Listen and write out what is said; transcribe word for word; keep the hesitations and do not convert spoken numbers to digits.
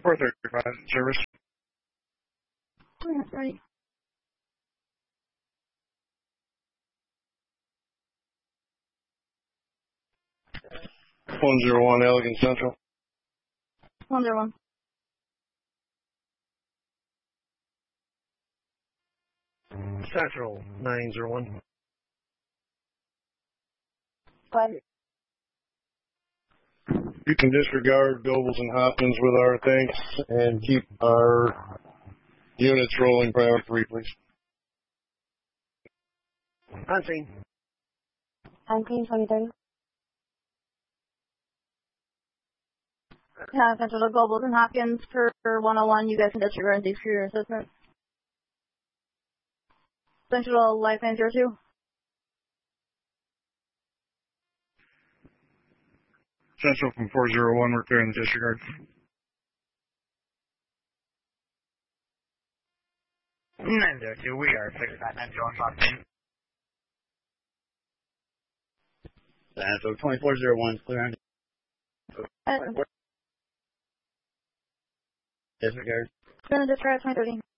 four thirty-five service. Yeah, right. one zero one Elegant Central. one zero one. Central nine zero one. Five. You can disregard Goebbels and Hopkins with our thanks and keep our units rolling priority three, please. On scene. I'm clean twenty thirty. Yeah, Central to Goebbels and Hopkins for one oh one. You guys can disregard these for your assessment. Central Life nine zero two. Central from four zero one, we're clearing the disregard. nine zero two, we are six nine nine zero one. Central twenty-four zero one, clear on Uh, disregard. Clear on disregard twenty thirty.